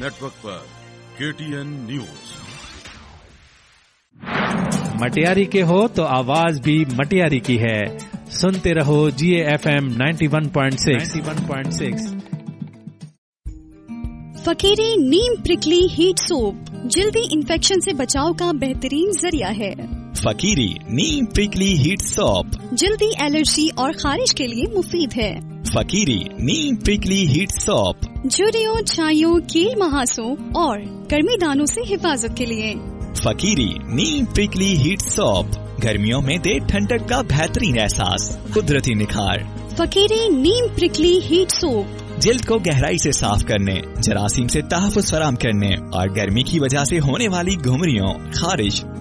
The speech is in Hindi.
नेटवर्क पर KTN न्यूज। मटियारी के हो तो आवाज भी मटियारी की है। सुनते रहो GAFM 91.6। फकीरी नीम प्रिकली हीट सोप जल्दी इन्फेक्शन से बचाव का बेहतरीन जरिया है। फकीरी नीम प्रिकली हीट सोप जल्दी एलर्जी और खारिश के लिए मुफीद है। फकीरी नीम प्रिकली हीट सोप झुर्रियों, छाइयों, कील महासों और गर्मी दानों से हिफाजत के लिए। फकीरी नीम प्रिकली हीट सोप गर्मियों में दे ठंडक का बेहतरीन एहसास, कुदरती निखार। फकीरी नीम प्रिकली हीट सोप जिल्द को गहराई से साफ करने, जरासीम से तहफ़्फ़ुज़ फराहम करने और गर्मी की वजह से होने वाली घुमरियों, खारिश,